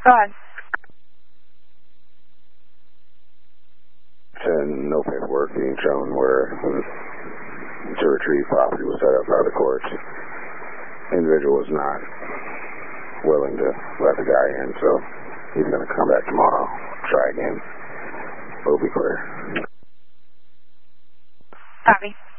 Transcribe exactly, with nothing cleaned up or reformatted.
Go ahead. And no paperwork being shown where to retrieve property was set outside the court. The individual was not willing to let the guy in, so he's going to come back tomorrow, try again. It'll be clear. Copy.